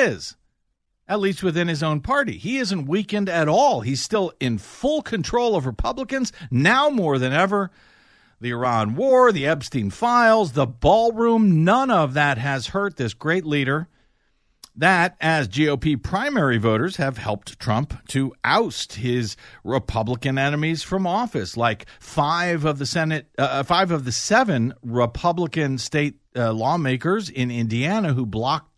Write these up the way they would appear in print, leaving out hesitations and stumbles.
is, at least within his own party. He isn't weakened at all. He's still in full control of Republicans, now more than ever. The Iran war, the Epstein files, the ballroom, none of that has hurt this great leader. That, as GOP primary voters have helped Trump to oust his Republican enemies from office, like five of the 7 Republican state lawmakers in Indiana who blocked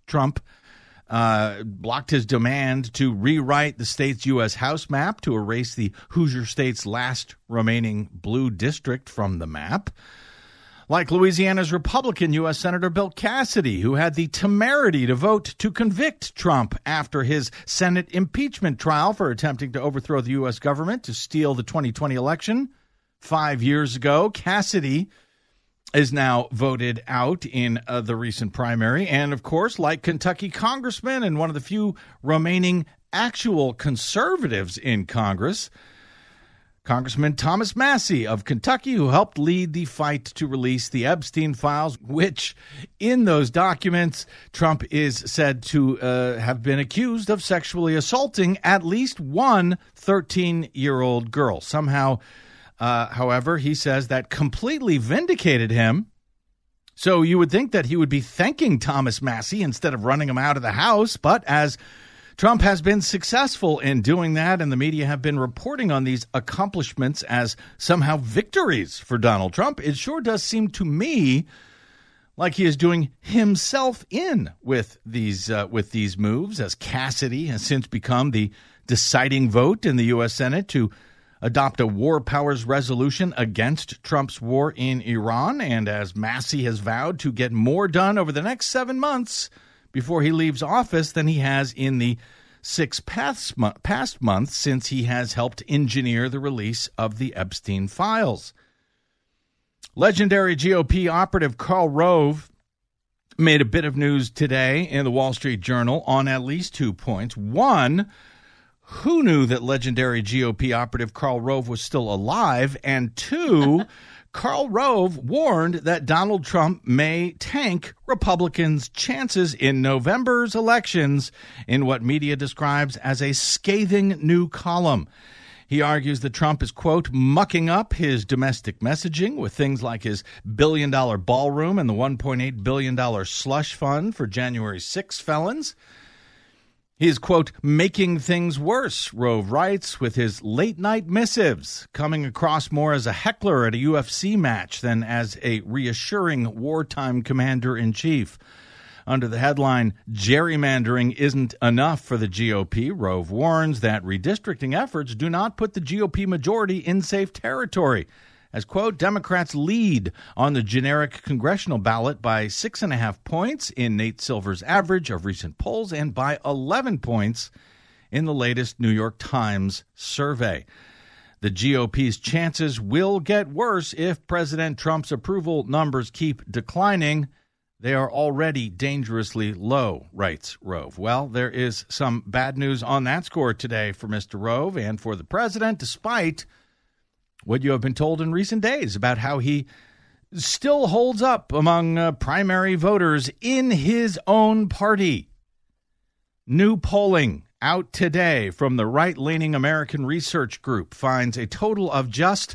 his demand to rewrite the state's U.S. House map to erase the Hoosier state's last remaining blue district from the map. Like Louisiana's Republican U.S. Senator Bill Cassidy, who had the temerity to vote to convict Trump after his Senate impeachment trial for attempting to overthrow the U.S. government to steal the 2020 election 5 years ago. Cassidy is now voted out in the recent primary. And, of course, like Kentucky congressman and one of the few remaining actual conservatives in Congress, Congressman Thomas Massie of Kentucky, who helped lead the fight to release the Epstein files, which in those documents, Trump is said to have been accused of sexually assaulting at least one 13-year-old girl. Somehow, however, he says that completely vindicated him. So you would think that he would be thanking Thomas Massie instead of running him out of the House. But as Trump has been successful in doing that, and the media have been reporting on these accomplishments as somehow victories for Donald Trump, it sure does seem to me like he is doing himself in with these moves, as Cassidy has since become the deciding vote in the U.S. Senate to adopt a war powers resolution against Trump's war in Iran, and as Massie has vowed to get more done over the next 7 months before he leaves office than he has in the 6 past months since he has helped engineer the release of the Epstein files. Legendary GOP operative Karl Rove made a bit of news today in the Wall Street Journal on at least 2 points. One, who knew that legendary GOP operative Karl Rove was still alive? And two, Karl Rove warned that Donald Trump may tank Republicans' chances in November's elections in what media describes as a scathing new column. He argues that Trump is, quote, mucking up his domestic messaging with things like his billion-dollar ballroom and the $1.8 billion slush fund for January 6 felons. He is, quote, making things worse, Rove writes, with his late-night missives, coming across more as a heckler at a UFC match than as a reassuring wartime commander-in-chief. Under the headline, Gerrymandering Isn't Enough for the GOP, Rove warns that redistricting efforts do not put the GOP majority in safe territory, as, quote, Democrats lead on the generic congressional ballot by 6.5 points in Nate Silver's average of recent polls and by 11 points in the latest New York Times survey. The GOP's chances will get worse if President Trump's approval numbers keep declining. They are already dangerously low, writes Rove. Well, there is some bad news on that score today for Mr. Rove and for the president, despite what you have been told in recent days about how he still holds up among primary voters in his own party. New polling out today from the right-leaning American Research Group finds a total of just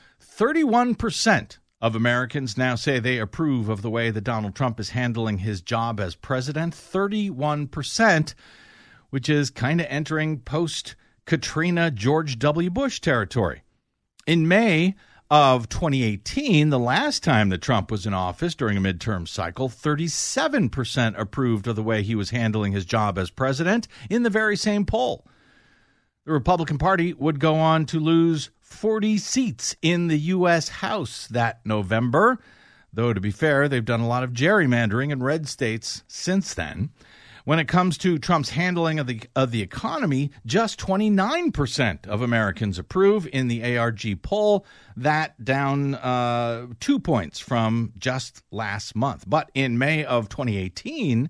31% of Americans now say they approve of the way that Donald Trump is handling his job as president. 31%, which is kind of entering post-Katrina George W. Bush territory. In May of 2018, the last time that Trump was in office during a midterm cycle, 37% approved of the way he was handling his job as president in the very same poll. The Republican Party would go on to lose 40 seats in the U.S. House that November, though to be fair, they've done a lot of gerrymandering in red states since then. When it comes to Trump's handling of the economy, just 29% of Americans approve in the ARG poll. That down 2 points from just last month. But in May of 2018,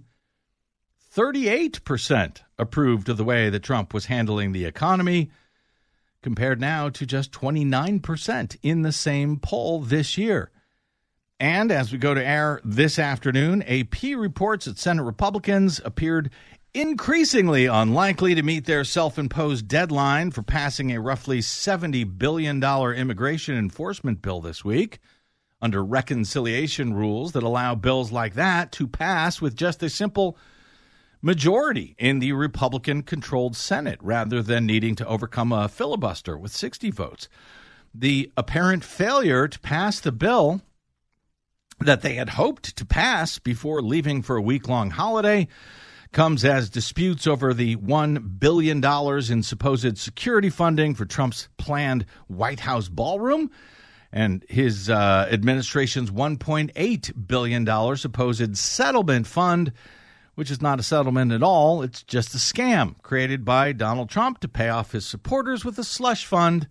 38% approved of the way that Trump was handling the economy, compared now to just 29% in the same poll this year. And as we go to air this afternoon, AP reports that Senate Republicans appeared increasingly unlikely to meet their self-imposed deadline for passing a roughly $70 billion immigration enforcement bill this week under reconciliation rules that allow bills like that to pass with just a simple majority in the Republican-controlled Senate rather than needing to overcome a filibuster with 60 votes. The apparent failure to pass the bill that they had hoped to pass before leaving for a week-long holiday comes as disputes over the $1 billion in supposed security funding for Trump's planned White House ballroom and his administration's $1.8 billion supposed settlement fund, which is not a settlement at all. It's just a scam created by Donald Trump to pay off his supporters with a slush fund.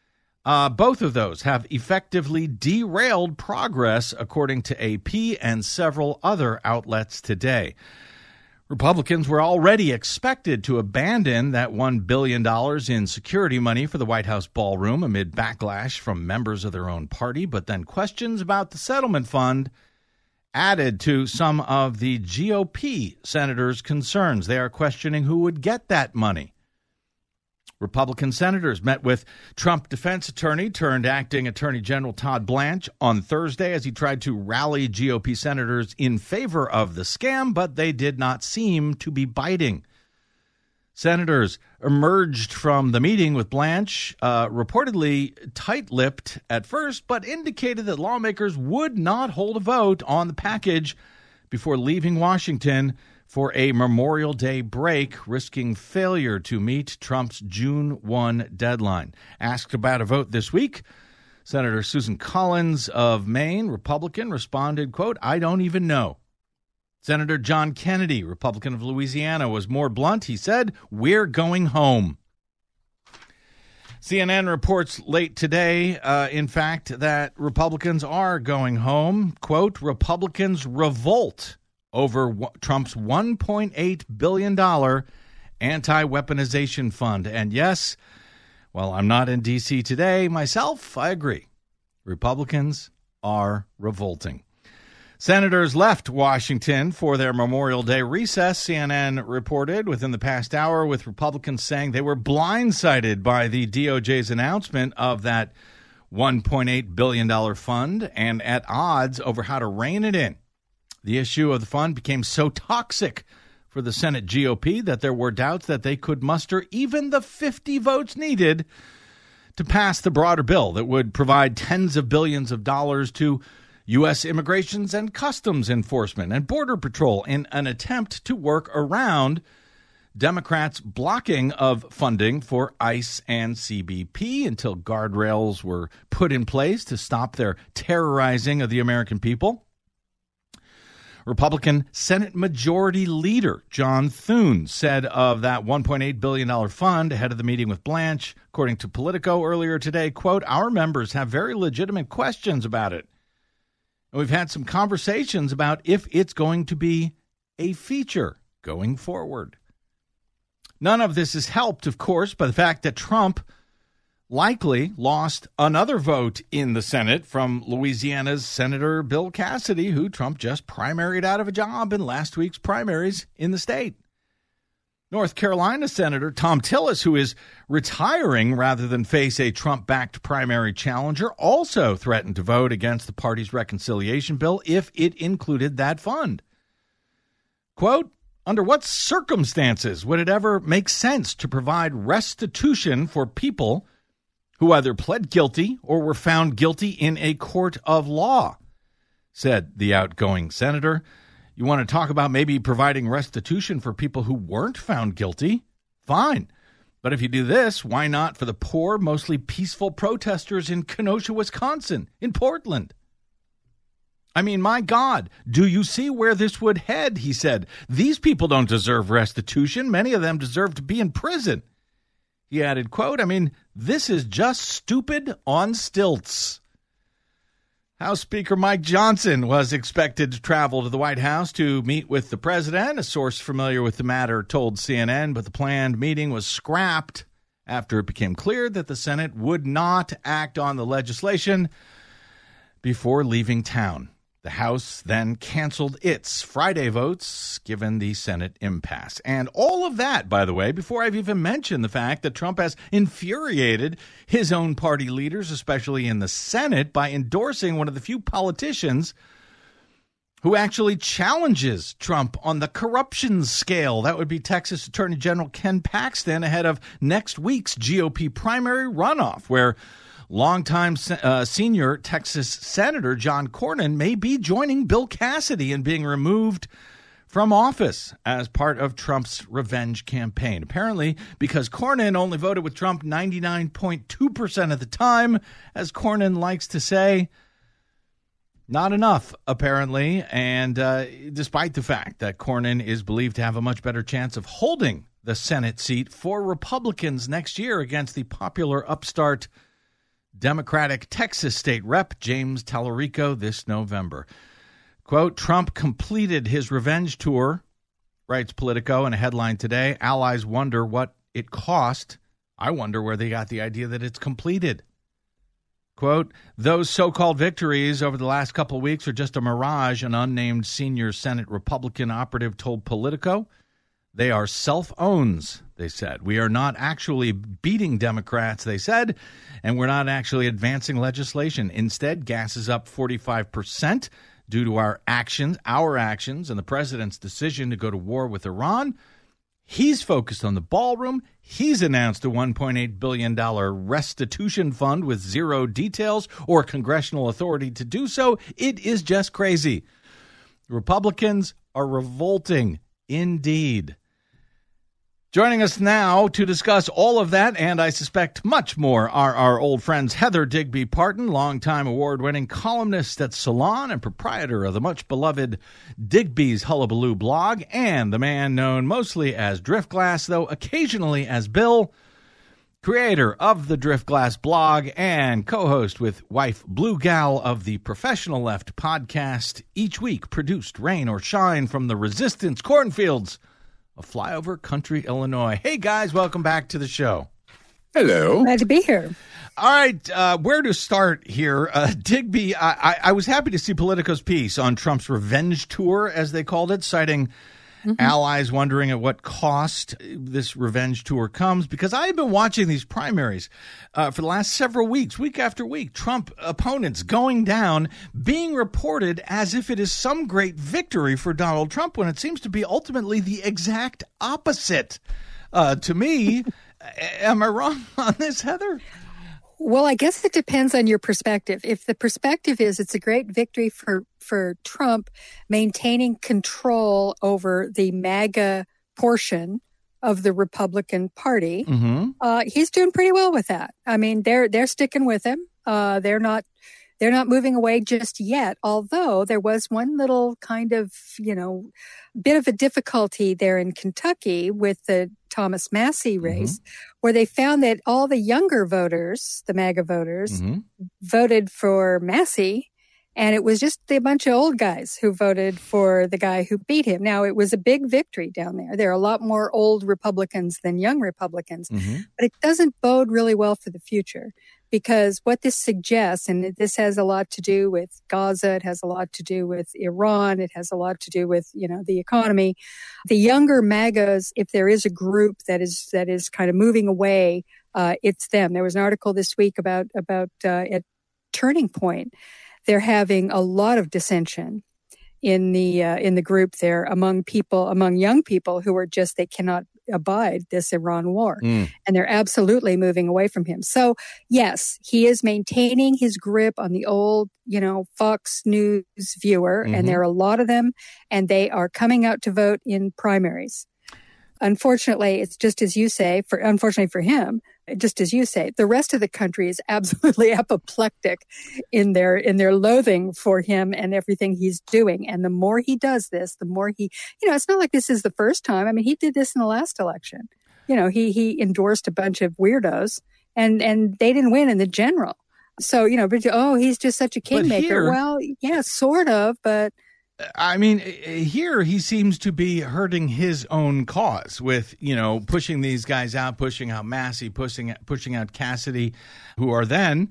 Both of those have effectively derailed progress, according to AP and several other outlets today. Republicans were already expected to abandon that $1 billion in security money for the White House ballroom amid backlash from members of their own party, but then questions about the settlement fund added to some of the GOP senators' concerns. They are questioning who would get that money. Republican senators met with Trump defense attorney turned acting Attorney General Todd Blanche on Thursday as he tried to rally GOP senators in favor of the scam, but they did not seem to be biting. Senators emerged from the meeting with Blanche reportedly tight-lipped at first, but indicated that lawmakers would not hold a vote on the package before leaving Washington for a Memorial Day break, risking failure to meet Trump's June 1 deadline. Asked about a vote this week, Senator Susan Collins of Maine, Republican, responded, quote, "I don't even know." Senator John Kennedy, Republican of Louisiana, was more blunt. He said, "We're going home." CNN reports late today, in fact, that Republicans are going home. Quote, "Republicans revolt over Trump's $1.8 billion anti-weaponization fund." And yes, while I'm not in D.C. today myself, I agree. Republicans are revolting. Senators left Washington for their Memorial Day recess, CNN reported within the past hour, with Republicans saying they were blindsided by the DOJ's announcement of that $1.8 billion fund and at odds over how to rein it in. The issue of the fund became so toxic for the Senate GOP that there were doubts that they could muster even the 50 votes needed to pass the broader bill that would provide tens of billions of dollars to U.S. Immigration and Customs Enforcement and Border Patrol in an attempt to work around Democrats' blocking of funding for ICE and CBP until guardrails were put in place to stop their terrorizing of the American people. Republican Senate Majority Leader John Thune said of that $1.8 billion fund ahead of the meeting with Blanche, according to Politico earlier today, quote, "Our members have very legitimate questions about it. And we've had some conversations about if it's going to be a feature going forward." None of this is helped, of course, by the fact that Trump likely lost another vote in the Senate from Louisiana's Senator Bill Cassidy, who Trump just primaried out of a job in last week's primaries in the state. North Carolina Senator Tom Tillis, who is retiring rather than face a Trump-backed primary challenger, also threatened to vote against the party's reconciliation bill if it included that fund. Quote, "Under what circumstances would it ever make sense to provide restitution for people who either pled guilty or were found guilty in a court of law?" said the outgoing senator. You want to talk about maybe providing restitution for people who weren't found guilty? Fine. But if you do this, why not for the poor, mostly peaceful protesters in Kenosha, Wisconsin, in Portland? I mean, my God, do you see where this would head? He said, "These people don't deserve restitution. Many of them deserve to be in prison." He added, quote, "I mean, this is just stupid on stilts." House Speaker Mike Johnson was expected to travel to the White House to meet with the president. A source familiar with the matter told CNN, but the planned meeting was scrapped after it became clear that the Senate would not act on the legislation before leaving town. The House then canceled its Friday votes, given the Senate impasse. And all of that, by the way, before I've even mentioned the fact that Trump has infuriated his own party leaders, especially in the Senate, by endorsing one of the few politicians who actually challenges Trump on the corruption scale. That would be Texas Attorney General Ken Paxton ahead of next week's GOP primary runoff, where longtime senior Texas Senator John Cornyn may be joining Bill Cassidy in being removed from office as part of Trump's revenge campaign. Apparently, because Cornyn only voted with Trump 99.2% of the time, as Cornyn likes to say, not enough, apparently. And despite the fact that Cornyn is believed to have a much better chance of holding the Senate seat for Republicans next year against the popular upstart Democratic Texas state rep James Tallarico this November. Quote, Trump completed his revenge tour, writes Politico in a headline today. Allies wonder what it cost. I wonder where they got the idea that it's completed. Quote, those so-called victories over the last couple of weeks are just a mirage, an unnamed senior Senate Republican operative told Politico. They are self-owns, they said. We are not actually beating Democrats, they said, and we're not actually advancing legislation. Instead, gas is up 45% due to our actions, and the president's decision to go to war with Iran. He's focused on the ballroom. He's announced a $1.8 billion restitution fund with zero details or congressional authority to do so. It is just crazy. Republicans are revolting indeed. Joining us now to discuss all of that, and I suspect much more, are our old friends Heather Digby Parton, longtime award-winning columnist at Salon and proprietor of the much-beloved Digby's Hullabaloo blog, and the man known mostly as Driftglass, though occasionally as Bill, creator of the Driftglass blog and co-host with wife Blue Gal of the Professional Left podcast, each week produced rain or shine from the Resistance cornfields of Flyover Country, Illinois. Hey, guys, welcome back to the show. Hello. Glad to be here. All right, where to start here? Digby, I was happy to see Politico's piece on Trump's revenge tour, as they called it, citing allies wondering at what cost this revenge tour comes, because I've been watching these primaries for the last several weeks, week after week, Trump opponents going down, being reported as if it is some great victory for Donald Trump, when it seems to be ultimately the exact opposite. To me, am I wrong on this, Heather? Well, I guess it depends on your perspective. If the perspective is it's a great victory for Trump maintaining control over the MAGA portion of the Republican Party, he's doing pretty well with that. I mean, they're sticking with him. They're not moving away just yet, although there was one little kind of, bit of a difficulty there in Kentucky with the Thomas Massie race, where they found that all the younger voters, the MAGA voters, voted for Massie, and it was just a bunch of old guys who voted for the guy who beat him. Now, it was a big victory down there. There are a lot more old Republicans than young Republicans, but it doesn't bode really well for the future. Because what this suggests, and this has a lot to do with Gaza, it has a lot to do with Iran, it has a lot to do with, the economy. The younger MAGAs, if there is a group that is kind of moving away, it's them. There was an article this week about at Turning Point. They're having a lot of dissension in the group there among young people who are they cannot abide this Iran war. And they're absolutely moving away from him. So yes, he is maintaining his grip on the old, Fox News viewer. And there are a lot of them, and they are coming out to vote in primaries. Unfortunately, it's just as you say, unfortunately for him, just as you say, the rest of the country is absolutely apoplectic in their loathing for him and everything he's doing. And the more he does this, the more he, it's not like this is the first time. I mean, he did this in the last election. He endorsed a bunch of weirdos and they didn't win in the general. So, he's just such a kingmaker. Well, yeah, sort of, but I mean, here he seems to be hurting his own cause with, pushing these guys out, pushing out Massie, pushing out Cassidy, who are then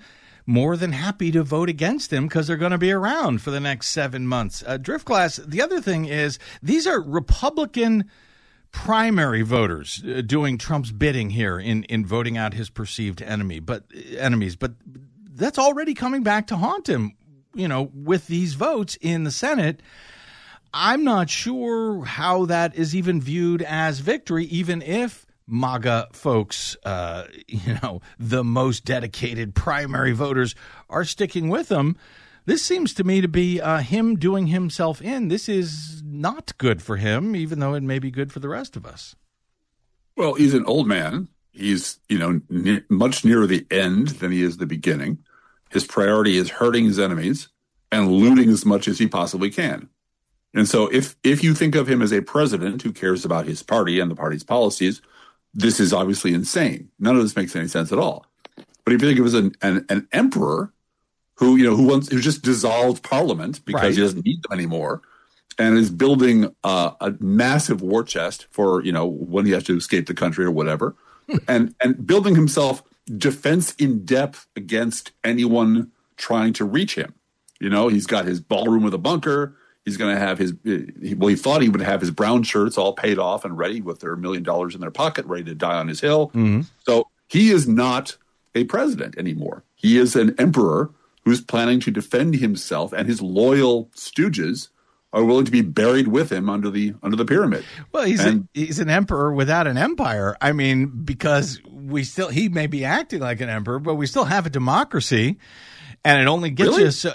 more than happy to vote against him because they're going to be around for the next 7 months. Driftglass, the other thing is these are Republican primary voters doing Trump's bidding here in voting out his perceived enemies. But that's already coming back to haunt him, with these votes in the Senate. I'm not sure how that is even viewed as victory, even if MAGA folks, the most dedicated primary voters are sticking with him. This seems to me to be him doing himself in. This is not good for him, even though it may be good for the rest of us. Well, he's an old man. He's, much nearer the end than he is the beginning. His priority is hurting his enemies and looting as much as he possibly can. And so if you think of him as a president who cares about his party and the party's policies, this is obviously insane. None of this makes any sense at all. But if you think of him as an emperor who just dissolved parliament because he doesn't need them anymore and is building a massive war chest for, when he has to escape the country or whatever, and building himself defense in depth against anyone trying to reach him. He's got his ballroom with a bunker. He's going to have he thought he would have his brown shirts all paid off and ready with their $1 million in their pocket, ready to die on his hill. Mm-hmm. So he is not a president anymore. He is an emperor who's planning to defend himself, and his loyal stooges are willing to be buried with him under the pyramid. Well, he's an emperor without an empire. I mean, because he may be acting like an emperor, but we still have a democracy. And it only gets really? us,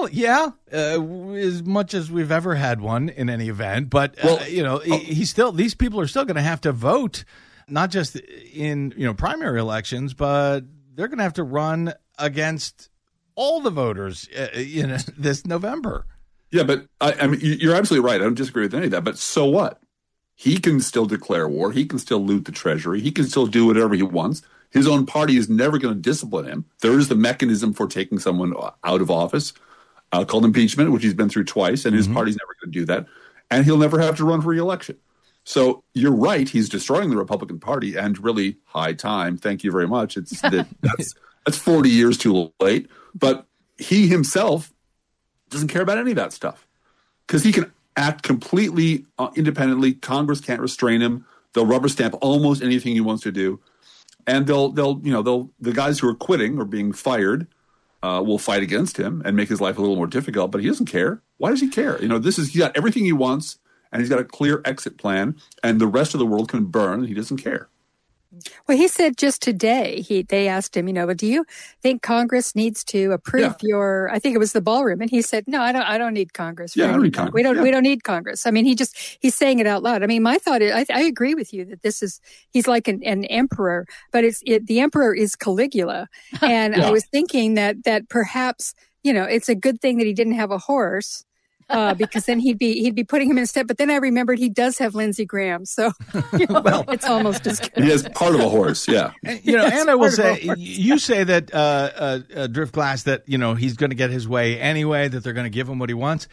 as much as we've ever had one in any event. But, these people are still going to have to vote, not just in, primary elections, but they're going to have to run against all the voters, this November. Yeah, but I mean, you're absolutely right. I don't disagree with any of that. But so what? He can still declare war. He can still loot the treasury. He can still do whatever he wants. His own party is never going to discipline him. There is the mechanism for taking someone out of office called impeachment, which he's been through twice, and his party's never going to do that. And he'll never have to run for re-election. So you're right. He's destroying the Republican Party, and really high time. Thank you very much. That's 40 years too late. But he himself doesn't care about any of that stuff because he can act completely independently. Congress can't restrain him. They'll rubber stamp almost anything he wants to do. And the guys who are quitting or being fired will fight against him and make his life a little more difficult. But he doesn't care. Why does he care? He's got everything he wants, and he's got a clear exit plan, and the rest of the world can burn, and he doesn't care. Well, he said just today, they asked him, but do you think Congress needs to approve your, I think it was the ballroom. And he said, no, I don't need Congress. Yeah, I don't need Congress. We don't need Congress. I mean, he's saying it out loud. I mean, my thought is, I agree with you that he's like an emperor, but the emperor is Caligula. And I was thinking that perhaps, it's a good thing that he didn't have a horse. Because then he'd be putting him in step. But then I remembered he does have Lindsey Graham, so it's almost as good. He has part of a horse, yeah. And I will say, you say that Driftglass that he's going to get his way anyway, that they're going to give him what he wants.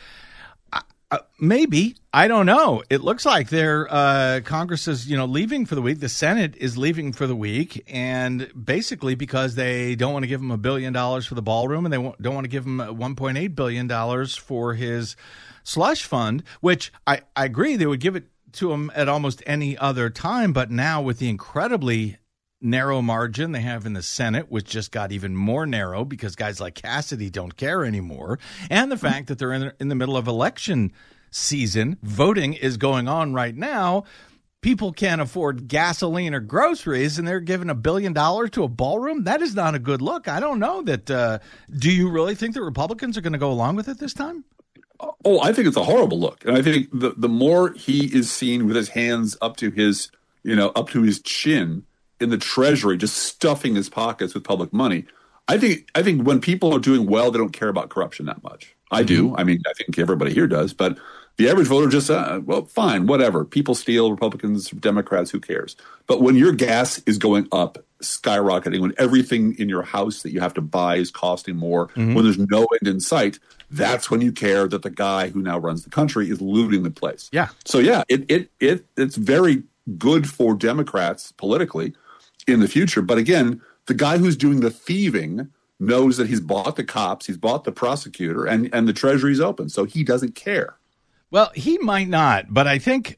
Maybe. I don't know. It looks like Congress is, leaving for the week. The Senate is leaving for the week, and basically because they don't want to give him $1 billion for the ballroom, and they don't want to give him $1.8 billion for his slush fund, which I agree they would give it to him at almost any other time. But now with the incredibly narrow margin they have in the Senate, which just got even more narrow because guys like Cassidy don't care anymore, and the fact that they're in the middle of election season, voting is going on right now, people can't afford gasoline or groceries, and they're giving $1 billion to a ballroom. That is not a good look. I don't know that. Do you really think the Republicans are going to go along with it this time? Oh, I think it's a horrible look, and I think the more he is seen with his hands up to his chin in the Treasury, just stuffing his pockets with public money. I think when people are doing well, they don't care about corruption that much. I do. I mean, I think everybody here does. But the average voter just, fine, whatever. People steal, Republicans, Democrats, who cares? But when your gas is going up, skyrocketing, when everything in your house that you have to buy is costing more, when there's no end in sight, that's when you care that the guy who now runs the country is looting the place. Yeah. So, yeah, it's very good for Democrats politically in the future. But again, the guy who's doing the thieving knows that he's bought the cops, he's bought the prosecutor, and the Treasury's open. So he doesn't care. Well, he might not, but I think,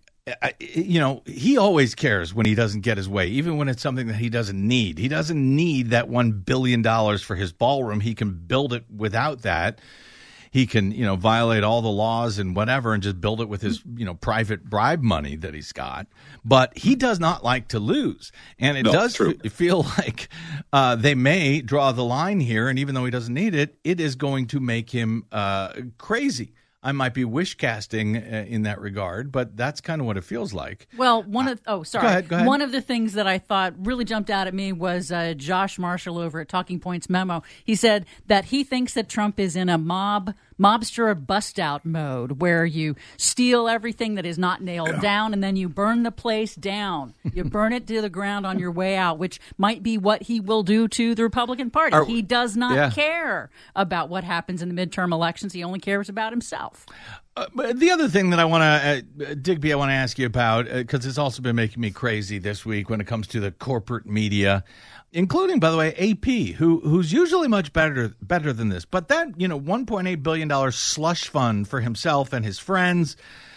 he always cares when he doesn't get his way, even when it's something that he doesn't need. He doesn't need that $1 billion for his ballroom. He can build it without that. He can, violate all the laws and whatever and just build it with his, private bribe money that he's got. But he does not like to lose. And it does feel like they may draw the line here. And even though he doesn't need it, it is going to make him crazy. I might be wish casting in that regard, but that's kind of what it feels like. Well, go ahead. One of the things that I thought really jumped out at me was Josh Marshall over at Talking Points memo. He said that he thinks that Trump is in a mobster bust out mode where you steal everything that is not nailed down and then you burn the place down. You burn it to the ground on your way out, which might be what he will do to the Republican Party. He does not care about what happens in the midterm elections. He only cares about himself. But the other thing that I want to, Digby, I want to ask you about, because it's also been making me crazy this week when it comes to the corporate media, including, by the way, AP, who's usually much better than this. But that, $1.8 billion slush fund for himself and his friends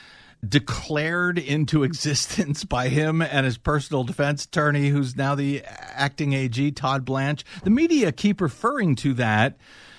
declared into existence by him and his personal defense attorney, who's now the acting AG, Todd Blanche. The media keep referring to that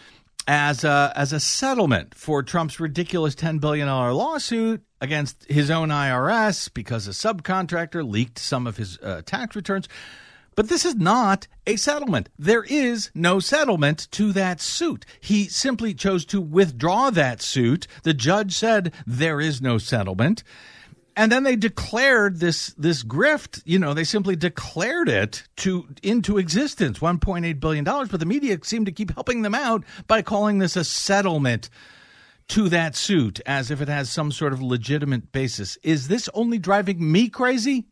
as a settlement for Trump's ridiculous $10 billion lawsuit against his own IRS because a subcontractor leaked some of his tax returns. But this is not a settlement. There is no settlement to that suit. He simply chose to withdraw that suit. The judge said there is no settlement. And then they declared this grift, they simply declared it into existence, $1.8 billion. But the media seemed to keep helping them out by calling this a settlement to that suit, as if it has some sort of legitimate basis. Is this only driving me crazy?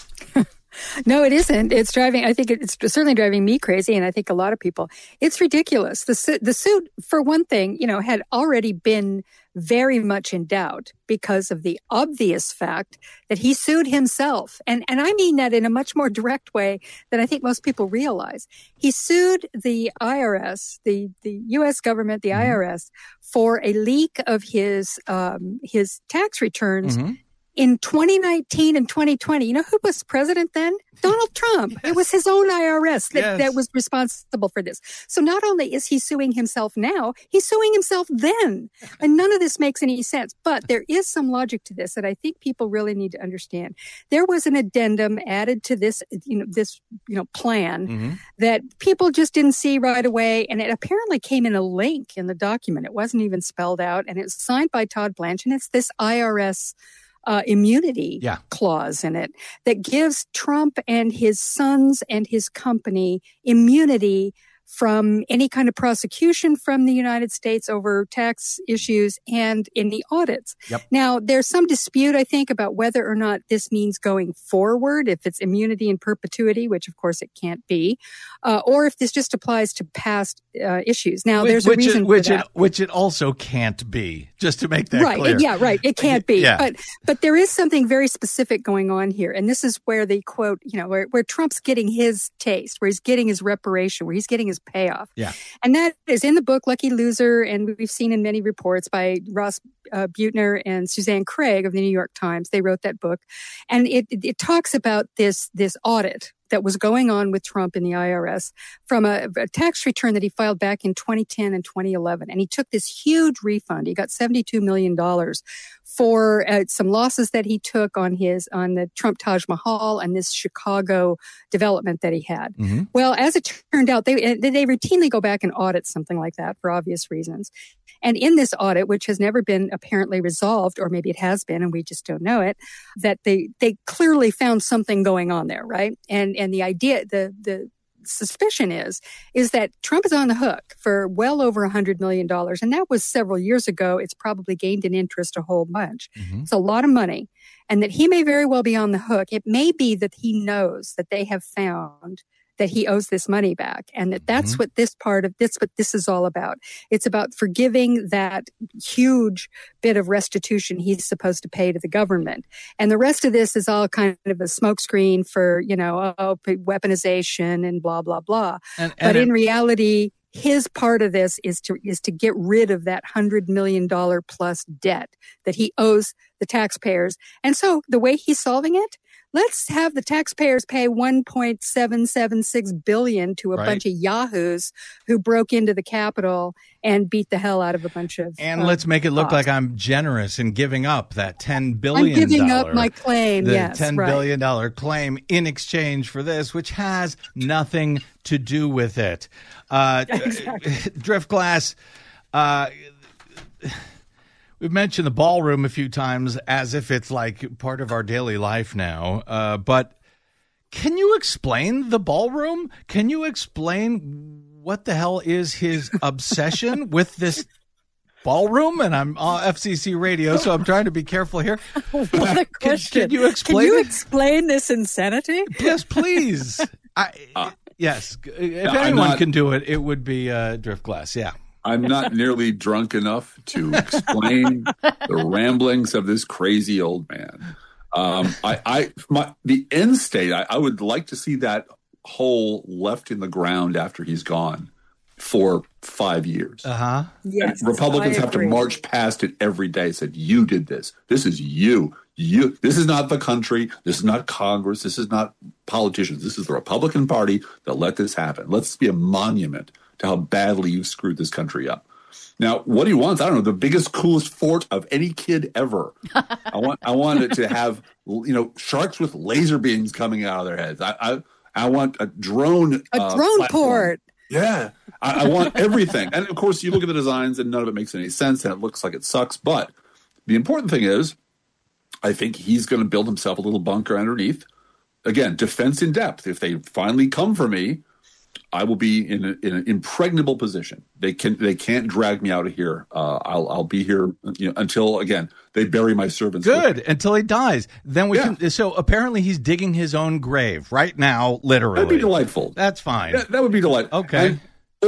No, it isn't. I think it's certainly driving me crazy, and I think a lot of people. It's ridiculous. The suit, for one thing, had already been very much in doubt because of the obvious fact that he sued himself. And I mean that in a much more direct way than I think most people realize. He sued the IRS, the U.S. government, the IRS, for a leak of his tax returns in 2019 and 2020. You know who was president then? Donald Trump. Yes. It was his own IRS that was responsible for this. So not only is he suing himself now, he's suing himself then. And none of this makes any sense. But there is some logic to this that I think people really need to understand. There was an addendum added to this, plan that people just didn't see right away. And it apparently came in a link in the document. It wasn't even spelled out. And it's signed by Todd Blanche. And it's this IRS immunity clause in it that gives Trump and his sons and his company immunity from any kind of prosecution from the United States over tax issues and in the audits. Yep. Now, there's some dispute, I think, about whether or not this means going forward, if it's immunity in perpetuity, which of course it can't be, or if this just applies to past issues. Now, there's a reason for that. Which it also can't be, just to make that clear. Yeah, right. It can't be. Yeah. But there is something very specific going on here. And this is where the quote, where Trump's getting his taste, where he's getting his reparation, where he's getting his payoff. Yeah. And that is in the book Lucky Loser, and we've seen in many reports by Ross Buettner and Suzanne Craig of the New York Times. They wrote that book. And it talks about this audit that was going on with Trump in the IRS from a tax return that he filed back in 2010 and 2011. And he took this huge refund. He got $72 million for some losses that he took on the Trump Taj Mahal and this Chicago development that he had. Mm-hmm. Well, as it turned out, they routinely go back and audit something like that for obvious reasons. And in this audit, which has never been apparently resolved, or maybe it has been and we just don't know it, that they clearly found something going on there, right? And the idea, the suspicion is that Trump is on the hook for well over $100 million. And that was several years ago. It's probably gained in interest a whole bunch. Mm-hmm. It's a lot of money. And that he may very well be on the hook. It may be that he knows that they have found that he owes this money back, and that's what this is all about. It's about forgiving that huge bit of restitution he's supposed to pay to the government. And the rest of this is all kind of a smokescreen for, weaponization and blah, blah, blah. But in reality, his part of this is to get rid of that $100 million plus debt that he owes the taxpayers. And so the way he's solving it, let's have the taxpayers pay $1.776 billion to a bunch of yahoos who broke into the Capitol and beat the hell out of a bunch of. And let's make it look like I'm generous in giving up that $10 billion. I'm giving up my claim. Yes, $10 billion claim in exchange for this, which has nothing to do with it. Exactly. Driftglass. We've mentioned the ballroom a few times as if it's like part of our daily life now. But can you explain the ballroom? Can you explain what the hell is his obsession with this ballroom? And I'm on FCC radio, so I'm trying to be careful here. What a question. Can you explain explain this insanity? Yes, please. Yes. If anyone can do it, it would be Driftglass. Yeah. I'm not nearly drunk enough to explain the ramblings of this crazy old man. The end state, I would like to see that hole left in the ground after he's gone for 5 years. Uh-huh. Yes, and Republicans have to march past it every day. Said, you did this. This is you. This is not the country. This is not Congress. This is not politicians. This is the Republican Party that let this happen. Let's be a monument to how badly you've screwed this country up. Now, what he wants, I don't know, the biggest, coolest fort of any kid ever. I want it to have, sharks with laser beams coming out of their heads. I want a drone. Drone port. Yeah. I want everything. And of course, you look at the designs and none of it makes any sense and it looks like it sucks. But the important thing is, I think he's going to build himself a little bunker underneath. Again, defense in depth. If they finally come for me, I will be in an impregnable position. They can't drag me out of here. I'll be here until again they bury my servants. Good, until he dies. Then we can. So apparently he's digging his own grave right now, literally. That'd be delightful. That's fine. That would be delightful. Okay.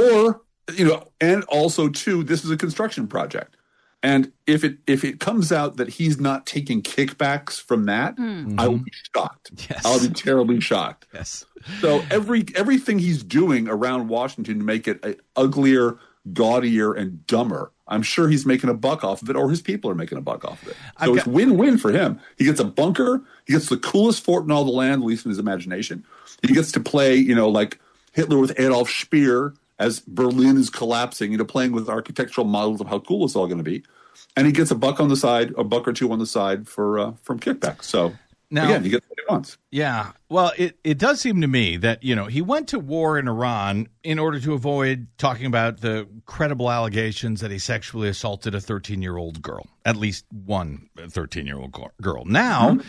And also too, this is a construction project. And if it comes out that he's not taking kickbacks from that, I will be shocked. Yes. I'll be terribly shocked. Yes. So everything he's doing around Washington to make it uglier, gaudier, and dumber, I'm sure he's making a buck off of it, or his people are making a buck off of it. So it's win-win for him. He gets a bunker. He gets the coolest fort in all the land, at least in his imagination. He gets to play, like Hitler with Adolf Speer as Berlin is collapsing, playing with architectural models of how cool it's all going to be. And he gets a buck on the side, a buck or two on the side from kickback. So now, again, he gets what he wants. Yeah. Well, it does seem to me that, he went to war in Iran in order to avoid talking about the credible allegations that he sexually assaulted a 13-year-old girl, at least one 13-year-old girl. Now,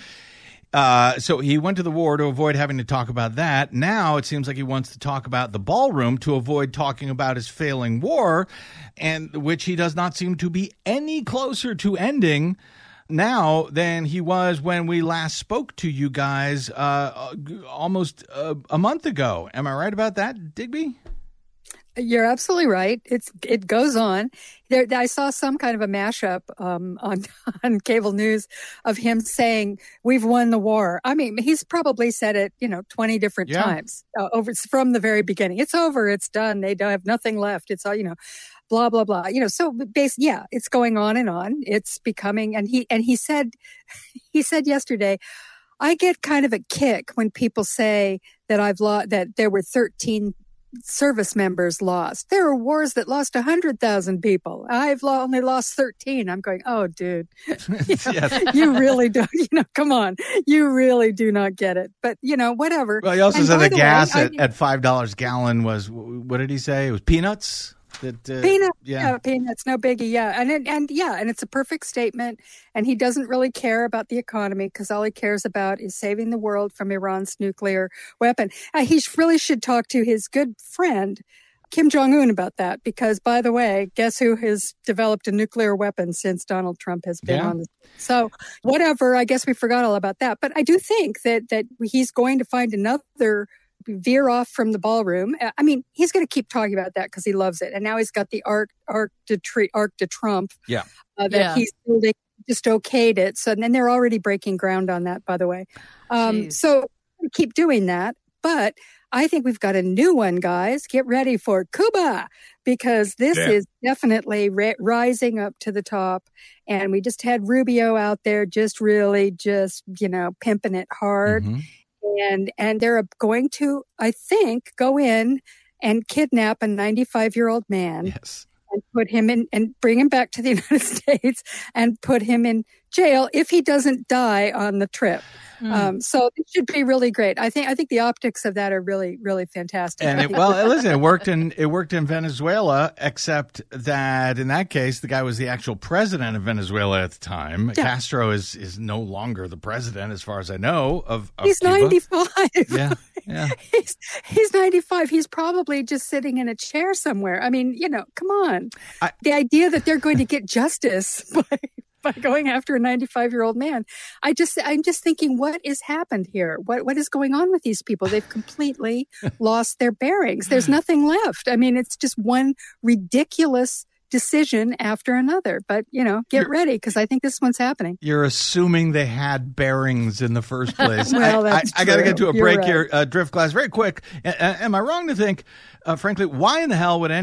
so he went to the war to avoid having to talk about that. Now it seems like he wants to talk about the ballroom to avoid talking about his failing war, and which he does not seem to be any closer to ending now than he was when we last spoke to you guys almost a month ago. Am I right about that, Digby? You're absolutely right. It goes on. I saw some kind of a mashup on cable news of him saying, "We've won the war." I mean, he's probably said it, 20 different times over from the very beginning. It's over. It's done. They don't have nothing left. It's all, blah blah blah. So it's going on and on. It's becoming. And he said yesterday, I get kind of a kick when people say that that there were 13 service members lost. There are wars that lost 100,000 people. I've only lost 13. I'm going, oh, dude, you really don't, come on. You really do not get it. But, whatever. Well, he also said the gas at $5 a gallon was, what did he say? It was peanuts? Peanuts, peanuts, no biggie, and it's a perfect statement. And he doesn't really care about the economy because all he cares about is saving the world from Iran's nuclear weapon. He really should talk to his good friend Kim Jong-un about that because, by the way, guess who has developed a nuclear weapon since Donald Trump has been on this? So whatever, I guess we forgot all about that. But I do think that he's going to find another veer off from the ballroom. I mean, he's going to keep talking about that because he loves it. And now he's got the Arc de Trump that he's building, just okayed it. So then they're already breaking ground on that, by the way. So keep doing that. But I think we've got a new one, guys. Get ready for Cuba, because this is definitely rising up to the top. And we just had Rubio out there really pimping it hard. Mm-hmm. And they're going to, I think, go in and kidnap a 95-year-old man. Yes. And put him in and bring him back to the United States and put him in jail if he doesn't die on the trip. So it should be really great. I think the optics of that are really, really fantastic. And it worked in Venezuela, except that in that case, the guy was the actual president of Venezuela at the time. Yeah. Castro is no longer the president, as far as I know, of He's Cuba. 95. Yeah. He's 95. He's probably just sitting in a chair somewhere. I mean, come on. The idea that they're going to get justice by going after a 95-year-old man. I'm just thinking, what has happened here? What is going on with these people? They've completely lost their bearings. There's nothing left. I mean, it's just one ridiculous decision after another. But, get ready, because I think this one's happening. You're assuming they had bearings in the first place. Well, that's I got to get to a break right. here, Driftglass, very quick. Am I wrong to think, frankly, why in the hell would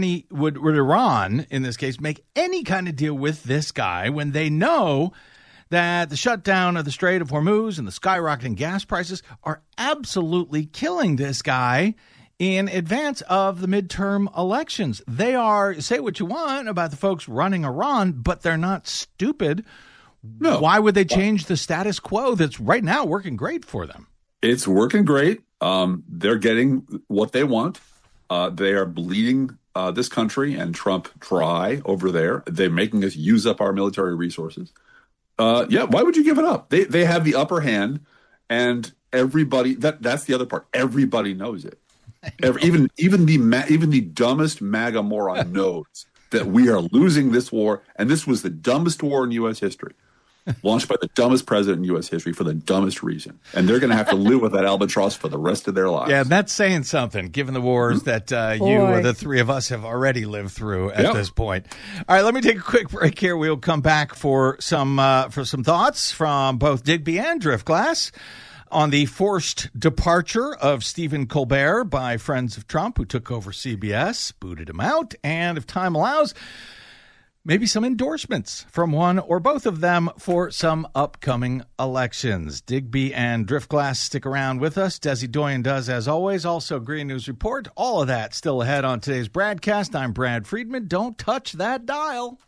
Iran, in this case, make any kind of deal with this guy when they know that the shutdown of the Strait of Hormuz and the skyrocketing gas prices are absolutely killing this guy in advance of the midterm elections? They are, say what you want about the folks running Iran, but they're not stupid. No. Why would they change the status quo that's right now working great for them? It's working great. They're getting what they want. They are bleeding this country and Trump dry over there. They're making us use up our military resources. Why would you give it up? They have the upper hand, and everybody, that's the other part. Everybody knows it. Even the dumbest MAGA moron knows that we are losing this war, and this was the dumbest war in U.S. history, launched by the dumbest president in U.S. history for the dumbest reason, and they're going to have to live with that albatross for the rest of their lives. Yeah, that's saying something, given the wars that you or the three of us have already lived through at this point. All right, let me take a quick break here. We'll come back for some thoughts from both Digby and Driftglass on the forced departure of Stephen Colbert by friends of Trump, who took over CBS, booted him out, and if time allows, maybe some endorsements from one or both of them for some upcoming elections. Digby and Driftglass stick around with us. Desi Doyen does, as always. Also, Green News Report. All of that still ahead on today's broadcast. I'm Brad Friedman. Don't touch that dial.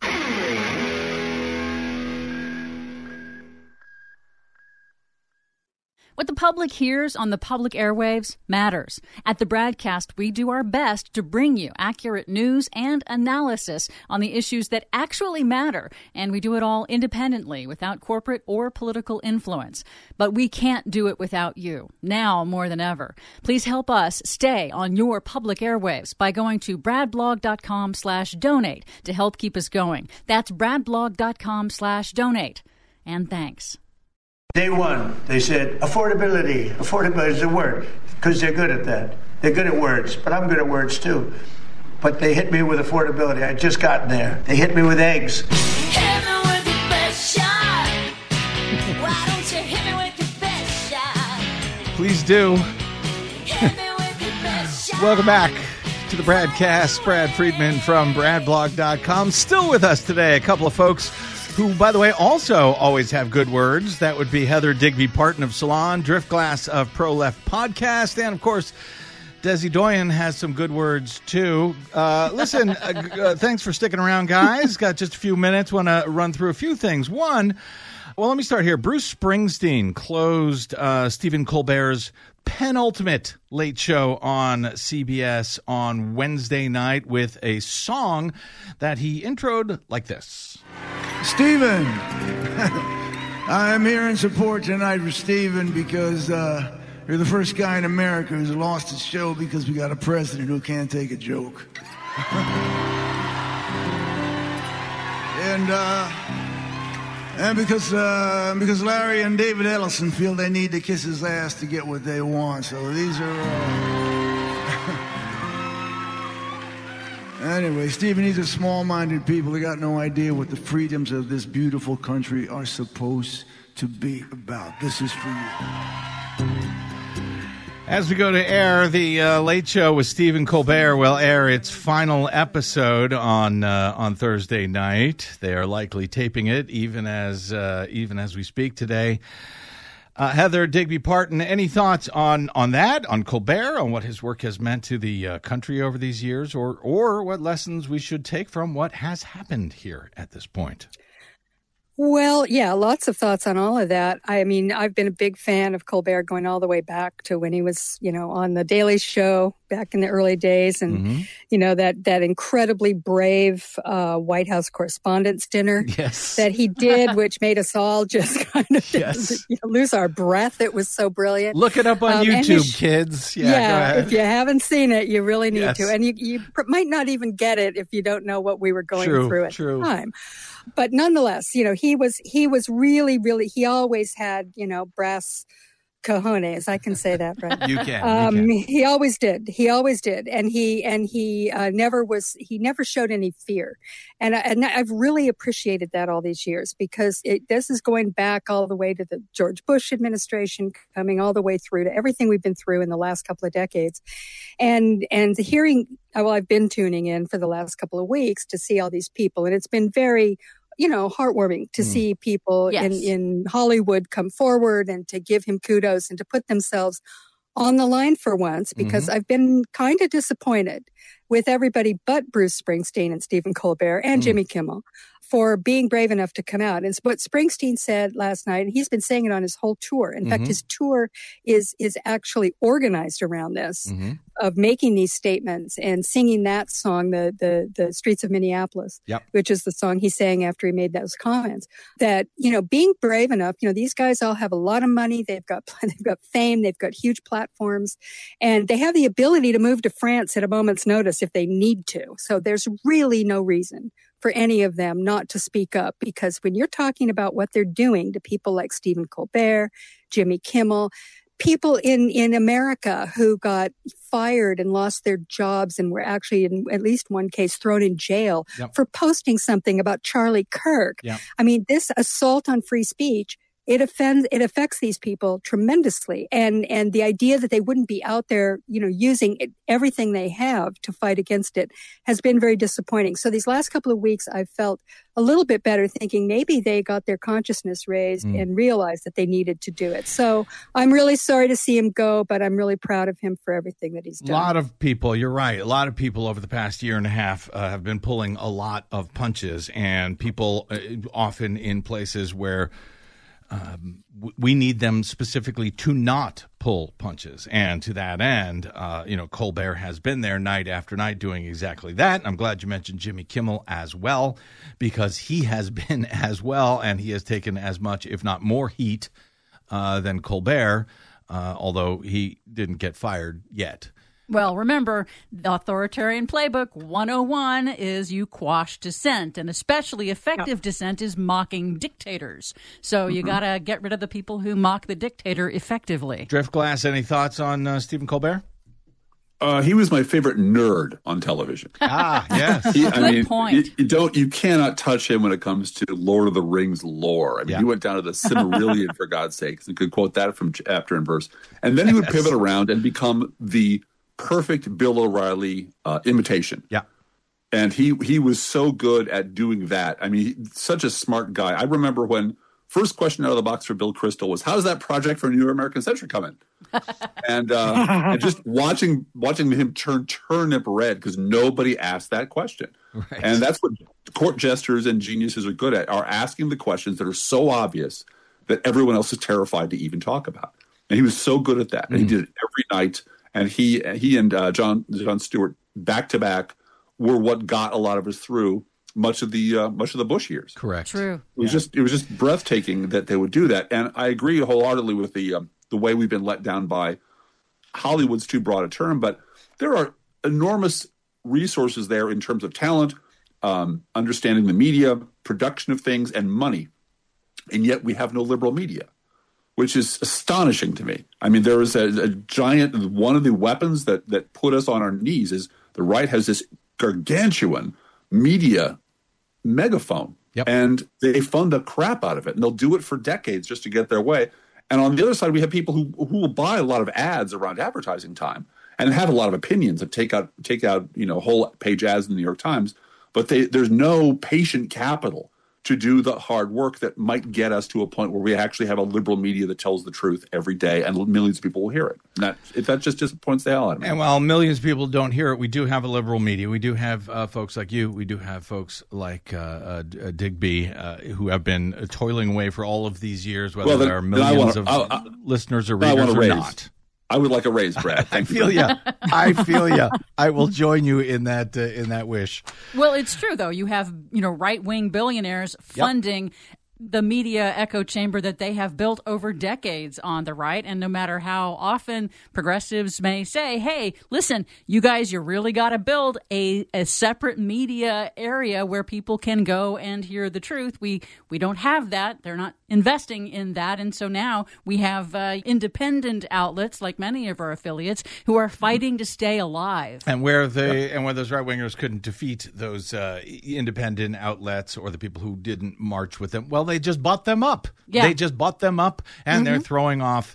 What the public hears on the public airwaves matters. At the broadcast, we do our best to bring you accurate news and analysis on the issues that actually matter, and we do it all independently, without corporate or political influence. But we can't do it without you, now more than ever. Please help us stay on your public airwaves by going to bradblog.com/donate to help keep us going. That's bradblog.com/donate. And thanks. Day one, they said, affordability. Affordability is a word, because they're good at that. They're good at words, but I'm good at words too. But they hit me with affordability. I'd just gotten there. They hit me with eggs. Hit me with your best shot. Why don't you hit me with your best shot? Please do. Hit me with your best shot. Welcome back to the Bradcast. Brad Friedman from bradblog.com. Still with us today, a couple of folks who, by the way, also always have good words. That would be Heather Digby Parton of Salon, Driftglass of Pro Left Podcast, and, of course, Desi Doyen has some good words, too. Listen, thanks for sticking around, guys. Got just a few minutes. Want to run through a few things. One, well, let me start here. Bruce Springsteen closed Stephen Colbert's penultimate late show on CBS on Wednesday night with a song that he introed like this. Stephen, I'm here in support tonight for Stephen because you're the first guy in America who's lost his show because we got a president who can't take a joke. And because Larry and David Ellison feel they need to kiss his ass to get what they want. So these are... Anyway, Stephen, these are small-minded people. They got no idea what the freedoms of this beautiful country are supposed to be about. This is for you. As we go to air, the Late Show with Stephen Colbert will air its final episode on Thursday night. They are likely taping it even as we speak today. Heather Digby Parton, any thoughts on that, on Colbert, on what his work has meant to the country over these years, or what lessons we should take from what has happened here at this point? Well, yeah, lots of thoughts on all of that. I mean, I've been a big fan of Colbert going all the way back to when he was, on The Daily Show back in the early days. And, that incredibly brave White House Correspondents' Dinner that he did, which made us all just kind of lose our breath. It was so brilliant. Come. Look it up on YouTube, kids. Go ahead. If you haven't seen it, you really need to. And you might not even get it if you don't know what we were going through at the time. But nonetheless, he was really, really, he always had, brass cojones. I can say that, right? You can. He always did. And he never showed any fear. And I've really appreciated that all these years, because this is going back all the way to the George Bush administration, coming all the way through to everything we've been through in the last couple of decades. And hearing, I've been tuning in for the last couple of weeks to see all these people, and it's been very heartwarming to see people in Hollywood come forward and to give him kudos and to put themselves on the line for once, because I've been kind of disappointed with everybody but Bruce Springsteen and Stephen Colbert and Jimmy Kimmel for being brave enough to come out. And it's what Springsteen said last night, and he's been saying it on his whole tour. In fact, his tour is actually organized around this, of making these statements and singing that song, the Streets of Minneapolis, which is the song he sang after he made those comments. That, being brave enough, these guys all have a lot of money, they've got fame, they've got huge platforms, and they have the ability to move to France at a moment's notice if they need to. So there's really no reason for any of them not to speak up, because when you're talking about what they're doing to people like Stephen Colbert, Jimmy Kimmel, people in America who got fired and lost their jobs and were actually, in at least one case, thrown in jail for posting something about Charlie Kirk. I mean, this assault on free speech, it affects these people tremendously. And the idea that they wouldn't be out there, using everything they have to fight against it has been very disappointing. So these last couple of weeks, I felt a little bit better, thinking maybe they got their consciousness raised and realized that they needed to do it. So I'm really sorry to see him go, but I'm really proud of him for everything that he's done. A lot of people, you're right, a lot of people over the past year and a half have been pulling a lot of punches, and people often in places where we need them specifically to not pull punches. And to that end, Colbert has been there night after night doing exactly that. I'm glad you mentioned Jimmy Kimmel as well, because he has been as well, and he has taken as much, if not more, heat than Colbert, although he didn't get fired yet. Well, remember, the authoritarian playbook 101 is you quash dissent, and especially effective dissent is mocking dictators. So you got to get rid of the people who mock the dictator effectively. Driftglass, any thoughts on Stephen Colbert? He was my favorite nerd on television. Yes. Good point. You cannot touch him when it comes to Lord of the Rings lore. I mean, he went down to the Silmarillion, for God's sakes, and could quote that from chapter and verse. And then he would pivot around and become the perfect Bill O'Reilly imitation. Yeah. And he was so good at doing that. I mean, such a smart guy. I remember when first question out of the box for Bill Kristol was, how's that project for New American Century coming? and just watching him turn turnip red, because nobody asked that question. Right. And that's what court jesters and geniuses are good at, are asking the questions that are so obvious that everyone else is terrified to even talk about. And he was so good at that. And he did it every night. And he and Jon Stewart back to back were what got a lot of us through much of the Bush years. Correct. True. It was just breathtaking that they would do that. And I agree wholeheartedly with the way we've been let down by Hollywood's too broad a term, but there are enormous resources there in terms of talent, understanding the media, production of things, and money. And yet we have no liberal media, which is astonishing to me. I mean, there is a giant, one of the weapons that put us on our knees is the right has this gargantuan media megaphone. Yep. And they fund the crap out of it. And they'll do it for decades just to get their way. And on the other side, we have people who will buy a lot of ads around advertising time and have a lot of opinions and take out whole page ads in the New York Times. But there's no patient capital to do the hard work that might get us to a point where we actually have a liberal media that tells the truth every day and millions of people will hear it. And that just disappoints the hell out of me. And while millions of people don't hear it, we do have a liberal media. We do have folks like you. We do have folks like Digby who have been toiling away for all of these years, whether there are millions of listeners or readers or not. I would like a raise, Brad. I feel you. I will join you in that wish. Well, it's true though. You have right-wing billionaires funding the media echo chamber that they have built over decades on the right. And no matter how often progressives may say, hey, listen, you guys, you really got to build a separate media area where people can go and hear the truth. We don't have that. They're not investing in that. And so now we have independent outlets like many of our affiliates who are fighting to stay alive. And where those right-wingers couldn't defeat those independent outlets or the people who didn't march with them, well, they just bought them up. Yeah. They just bought them up, and they're throwing off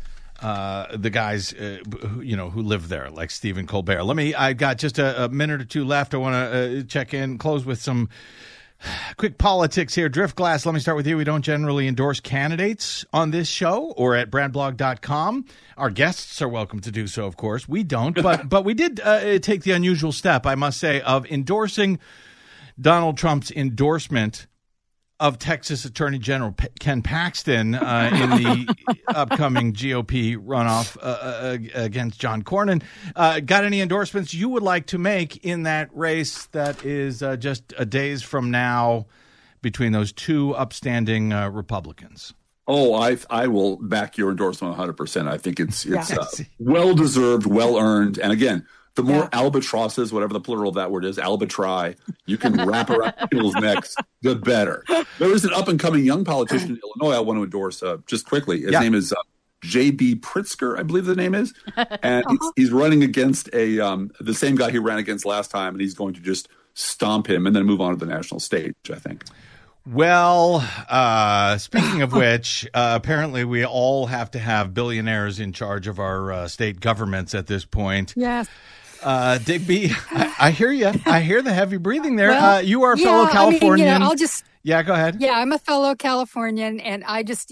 the guys who live there, like Stephen Colbert. I've got just a minute or two left. I want to check in, close with some quick politics here. Driftglass, let me start with you. We don't generally endorse candidates on this show or at bradblog.com. Our guests are welcome to do so, of course. We don't, but we did take the unusual step, I must say, of endorsing Donald Trump's endorsement of Texas Attorney General Ken Paxton in the upcoming GOP runoff against John Cornyn. Got any endorsements you would like to make in that race that is just a days from now between those two upstanding Republicans? Oh, I will back your endorsement 100%. I think it's well-deserved, well-earned. And again, the more albatrosses, whatever the plural of that word is, albitri, you can wrap around people's necks, the better. There is an up-and-coming young politician in Illinois I want to endorse just quickly. His name is J.B. Pritzker, I believe the name is. And he's running against the same guy he ran against last time, and he's going to just stomp him and then move on to the national stage, I think. Well, speaking of which, apparently we all have to have billionaires in charge of our state governments at this point. Yes. Digby, I hear you. I hear the heavy breathing there. Well, you are a fellow Californian. Go ahead. Yeah, I'm a fellow Californian, and I just,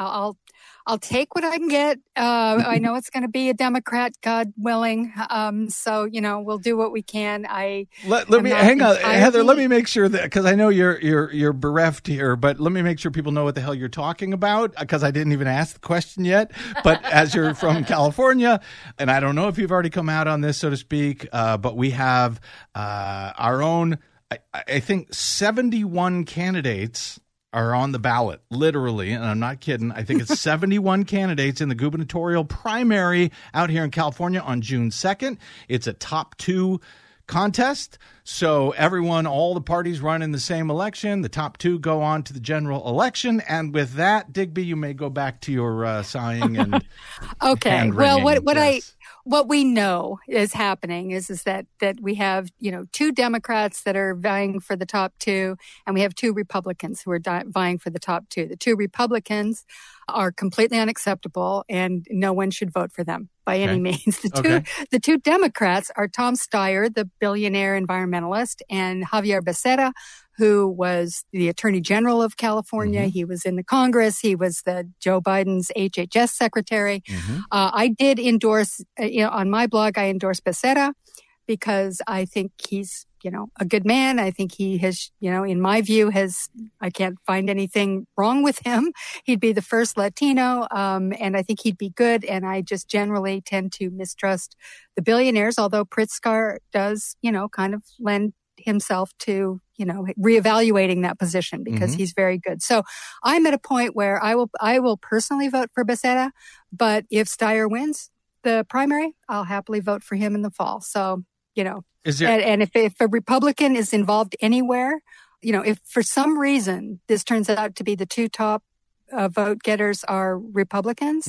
I'll take what I can get. I know it's going to be a Democrat, God willing. So, we'll do what we can. Let me hang on, Heather. Let me make sure that, because I know you're bereft here, but let me make sure people know what the hell you're talking about, because I didn't even ask the question yet. But as you're from California, and I don't know if you've already come out on this, so to speak, but we have our own, I think 71 candidates are on the ballot, literally, and I'm not kidding. I think it's 71 candidates in the gubernatorial primary out here in California on June 2nd. It's a top two contest, so all the parties run in the same election. The top two go on to the general election, and with that, Digby, you may go back to your sighing and okay. Well, what we know is happening is that we have, two Democrats that are vying for the top two, and we have two Republicans who are vying for the top two. The two Republicans are completely unacceptable, and no one should vote for them by any means. The two Democrats are Tom Steyer, the billionaire environmentalist, and Javier Becerra, who was the Attorney General of California. Mm-hmm. He was in the Congress. He was the Joe Biden's HHS secretary. Mm-hmm. I did endorse, on my blog, I endorsed Becerra because I think he's, a good man. I think he has, in my view, I can't find anything wrong with him. He'd be the first Latino, and I think he'd be good. And I just generally tend to mistrust the billionaires, although Pritzker does, kind of lend himself to, reevaluating that position because he's very good. So I'm at a point where I will personally vote for Becerra, but if Steyer wins the primary, I'll happily vote for him in the fall. So, and if a Republican is involved anywhere, if for some reason this turns out to be the two top vote getters are Republicans,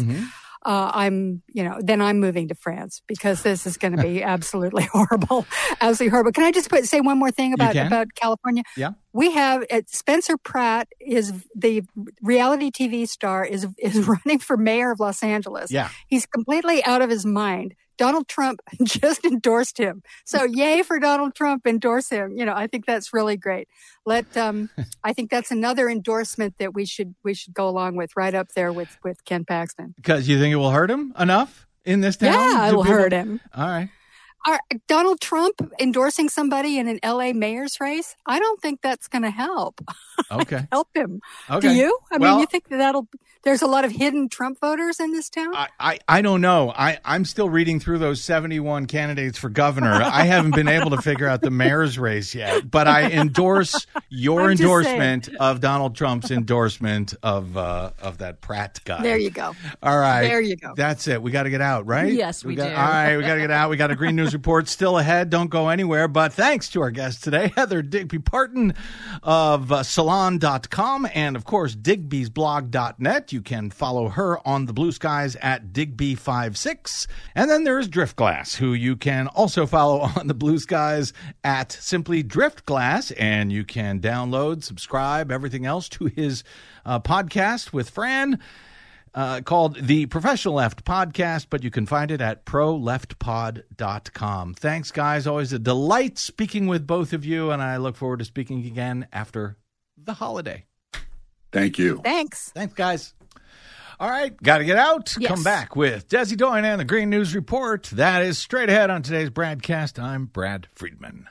then I'm moving to France because this is going to be absolutely horrible. Absolutely horrible. Can I just say one more thing about California? Yeah. we have Spencer Pratt is the reality TV star is running for mayor of Los Angeles. Yeah. He's completely out of his mind. Donald Trump just endorsed him. So yay for Donald Trump, endorse him. I think that's really great. I think that's another endorsement that we should go along with, right up there with Ken Paxton. Because you think it will hurt him enough in this town? Yeah, it will hurt him. All right. Donald Trump endorsing somebody in an LA mayor's race, I don't think that's going to help. Okay. Help him. Okay. Do you? I mean, you think there's a lot of hidden Trump voters in this town? I don't know. I'm still reading through those 71 candidates for governor. I haven't been able to figure out the mayor's race yet, but I endorse your endorsement of Donald Trump's endorsement of that Pratt guy. There you go. All right. There you go. That's it. We got to get out, right? Yes, we do. All right. We got to get out. We got a Green News Report still ahead. Don't go anywhere. But thanks to our guest today, Heather Digby Parton of Salon.com and, of course, Digby'sBlog.net. You can follow her on the Blue Skies at Digby56. And then there's Driftglass, who you can also follow on the Blue Skies at simply Driftglass. And you can download, subscribe, everything else to his podcast with Fran. Called the Professional Left Podcast, but you can find it at proleftpod.com. Thanks, guys. Always a delight speaking with both of you, and I look forward to speaking again after the holiday. Thank you. Thanks. Thanks, guys. All right, got to get out. Yes. Come back with Desi Doyen and the Green News Report. That is straight ahead on today's broadcast. I'm Brad Friedman.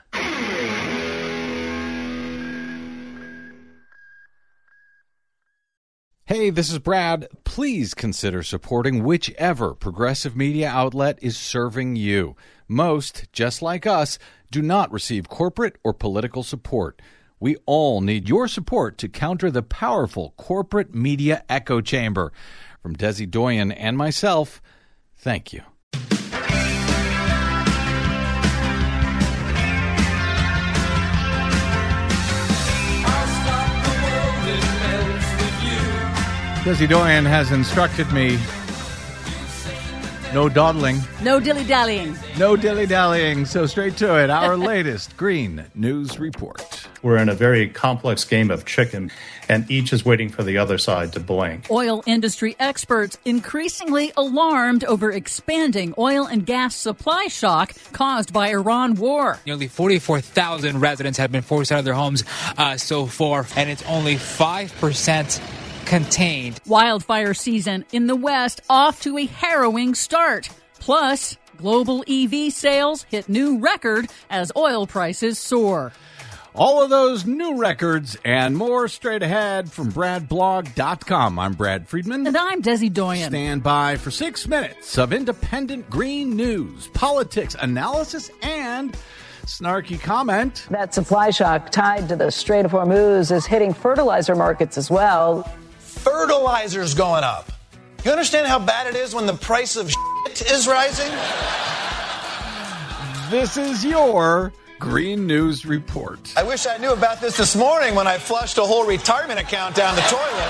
Hey, this is Brad. Please consider supporting whichever progressive media outlet is serving you. Most, just like us, do not receive corporate or political support. We all need your support to counter the powerful corporate media echo chamber. From Desi Doyen and myself, thank you. Desi Doyen has instructed me, no dawdling. No dilly-dallying. No dilly-dallying, so straight to it. Our latest Green News Report. We're in a very complex game of chicken, and each is waiting for the other side to blink. Oil industry experts increasingly alarmed over expanding oil and gas supply shock caused by Iran war. Nearly 44,000 residents have been forced out of their homes so far, and it's only 5% contained. Wildfire season in the West off to a harrowing start. Plus, global EV sales hit new record as oil prices soar. All of those new records and more straight ahead from BradBlog.com. I'm Brad Friedman. And I'm Desi Doyen. Stand by for 6 minutes of independent green news, politics, analysis, and snarky comment. That supply shock tied to the Strait of Hormuz is hitting fertilizer markets as well. Fertilizer's going up. You understand how bad it is when the price of shit is rising? This is your Green News Report. I wish I knew about this morning when I flushed a whole retirement account down the toilet.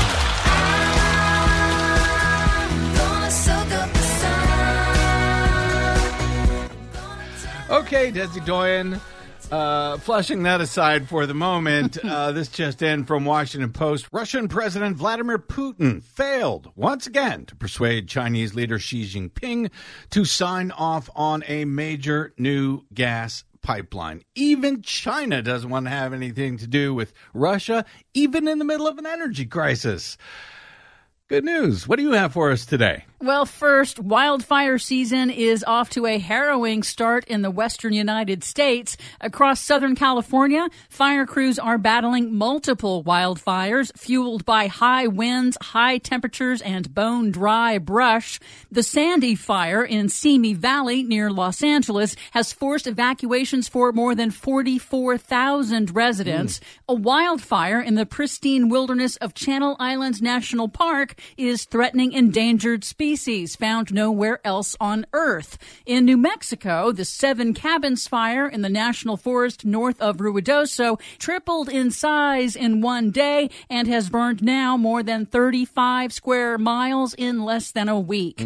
Okay, Desi Doyen, flushing that aside for the moment, this just in from Washington Post. Russian President Vladimir Putin failed once again to persuade Chinese leader Xi Jinping to sign off on a major new gas pipeline. Even China doesn't want to have anything to do with Russia, even in the middle of an energy crisis. Good news. What do you have for us today? Well, first, wildfire season is off to a harrowing start in the western United States. Across Southern California, fire crews are battling multiple wildfires fueled by high winds, high temperatures, and bone-dry brush. The Sandy Fire in Simi Valley near Los Angeles has forced evacuations for more than 44,000 residents. A wildfire in the pristine wilderness of Channel Islands National Park is threatening endangered species found nowhere else on Earth. In New Mexico, the Seven Cabins Fire in the National Forest north of Ruidoso tripled in size in one day and has burned now more than 35 square miles in less than a week.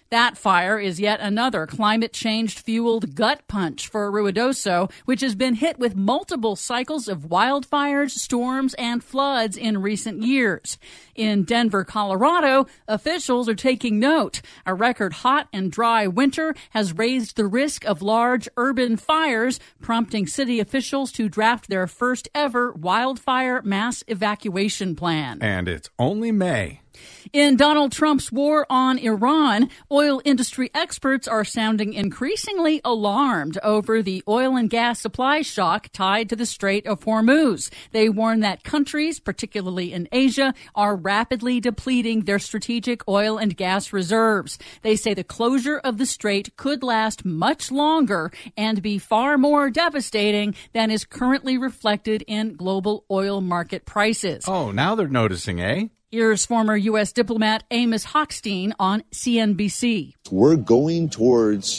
That fire is yet another climate change-fueled gut punch for Ruidoso, which has been hit with multiple cycles of wildfires, storms, and floods in recent years. In Denver, Colorado, officials are taking note. A record hot and dry winter has raised the risk of large urban fires, prompting city officials to draft their first ever wildfire mass evacuation plan. And it's only May. In Donald Trump's war on Iran, oil industry experts are sounding increasingly alarmed over the oil and gas supply shock tied to the Strait of Hormuz. They warn that countries, particularly in Asia, are rapidly depleting their strategic oil and gas reserves. They say the closure of the strait could last much longer and be far more devastating than is currently reflected in global oil market prices. Oh, now they're noticing, eh? Here's former U.S. diplomat Amos Hochstein on CNBC. We're going towards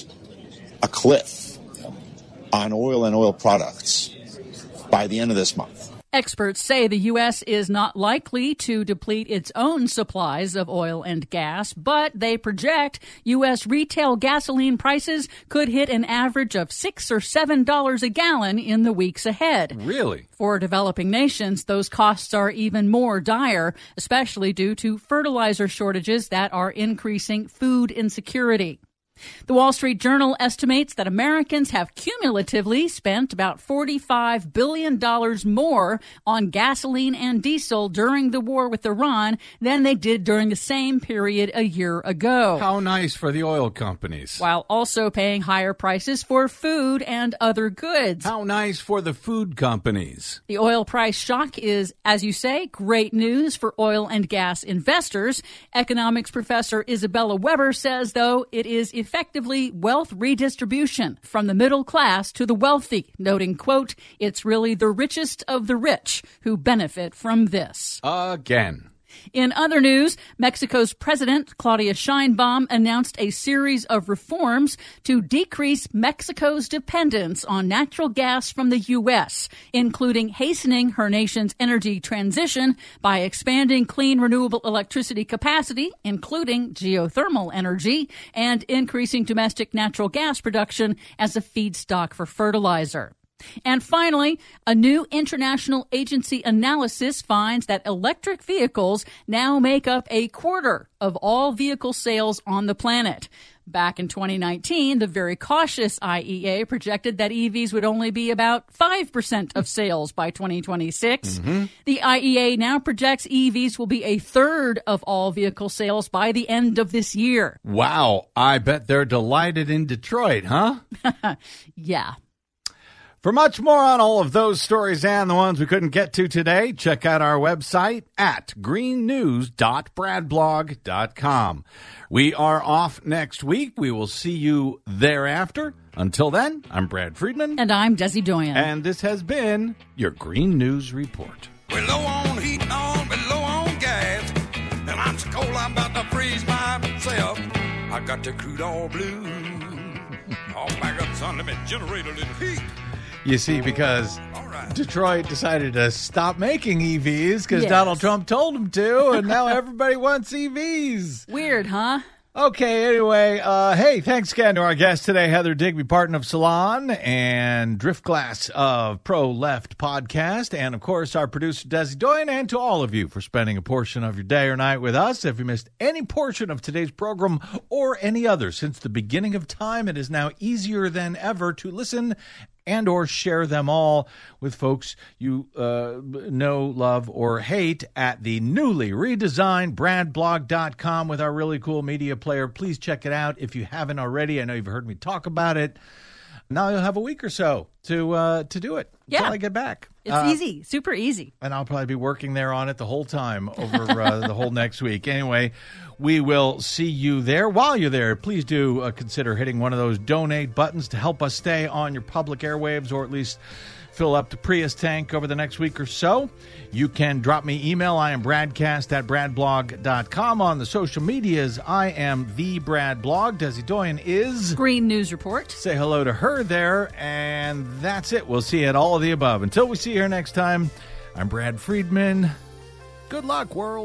a cliff on oil and oil products by the end of this month. Experts say the U.S. is not likely to deplete its own supplies of oil and gas, but they project U.S. retail gasoline prices could hit an average of $6 or $7 a gallon in the weeks ahead. Really? For developing nations, those costs are even more dire, especially due to fertilizer shortages that are increasing food insecurity. The Wall Street Journal estimates that Americans have cumulatively spent about $45 billion more on gasoline and diesel during the war with Iran than they did during the same period a year ago. How nice for the oil companies. While also paying higher prices for food and other goods. How nice for the food companies. The oil price shock is, as you say, great news for oil and gas investors. Economics professor Isabella Weber says, though, it is effectively wealth redistribution from the middle class to the wealthy, noting, quote, it's really the richest of the rich who benefit from this. Again. In other news, Mexico's President Claudia Sheinbaum announced a series of reforms to decrease Mexico's dependence on natural gas from the U.S., including hastening her nation's energy transition by expanding clean renewable electricity capacity, including geothermal energy, and increasing domestic natural gas production as a feedstock for fertilizer. And finally, a new international agency analysis finds that electric vehicles now make up a quarter of all vehicle sales on the planet. Back in 2019, the very cautious IEA projected that EVs would only be about 5% of sales by 2026. Mm-hmm. The IEA now projects EVs will be a third of all vehicle sales by the end of this year. Wow, I bet they're delighted in Detroit, huh? Yeah. For much more on all of those stories and the ones we couldn't get to today, check out our website at greennews.bradblog.com. We are off next week. We will see you thereafter. Until then, I'm Brad Friedman. And I'm Desi Doyen. And this has been your Green News Report. We're low on heat and on, we're low on gas. And I'm so cold I'm about to freeze myself. I got the crude oil blue. All back up, son, let me generate a little heat. You see, because Detroit decided to stop making EVs because Donald Trump told them to, and now everybody wants EVs. Weird, huh? Okay, anyway, hey, thanks again to our guest today, Heather Digby Parton of Salon and Driftglass of Pro Left Podcast, and, of course, our producer, Desi Doyen, and to all of you for spending a portion of your day or night with us. If you missed any portion of today's program or any other since the beginning of time, it is now easier than ever to listen and or share them all with folks you know, love, or hate at the newly redesigned bradblog.com with our really cool media player. Please check it out if you haven't already. I know you've heard me talk about it. Now you'll have a week or so to do it until I get back. It's easy, super easy. And I'll probably be working there on it the whole time over the whole next week. Anyway, we will see you there. While you're there, please do consider hitting one of those donate buttons to help us stay on your public airwaves, or at least fill up the Prius tank over the next week or so. You can drop me email. I am bradcast@bradblog.com. On the social medias, I am the Brad Blog. Desi Doyen is Green News Report. Say hello to her there, and that's it. We'll see you at all of the above. Until we see you here next time, I'm Brad Friedman. Good luck, world.